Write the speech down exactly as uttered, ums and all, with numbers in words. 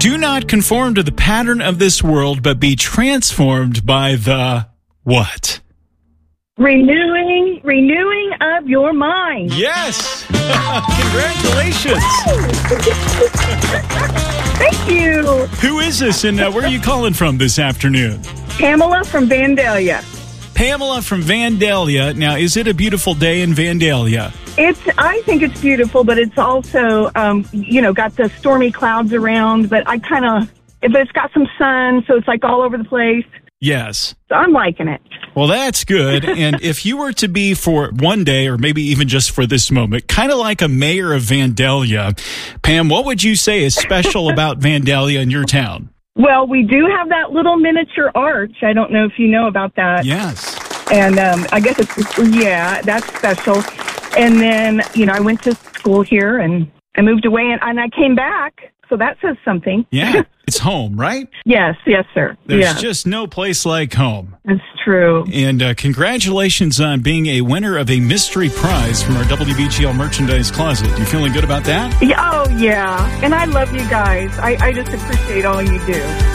Do not conform to the pattern of this world, but be transformed by the what? Renewing, renewing of your mind. Yes! Congratulations! Thank you. Who is this, and uh, where are you calling from this afternoon? Pamela from Vandalia. Pamela from Vandalia. Now, is it a beautiful day in Vandalia? It's. I think it's beautiful, but it's also, um, you know, got the stormy clouds around. But I kind of, but it's got some sun, so it's like all over the place. Yes. So I'm liking it. Well, that's good. And if you were to be for one day, or maybe even just for this moment, kind of like a mayor of Vandalia, Pam, what would you say is special about Vandalia in your town? Well, we do have that little miniature arch. I don't know if you know about that. Yes. And um, I guess it's, yeah, that's special. And then, you know, I went to school here and I moved away and, and I came back. So that says something. Yeah. It's home, right? Yes, yes, sir. There's yes. just no place like home. That's true. And uh, congratulations on being a winner of a mystery prize from our W B G L merchandise closet. You feeling good about that? Yeah, oh, yeah. And I love you guys. I, I just appreciate all you do.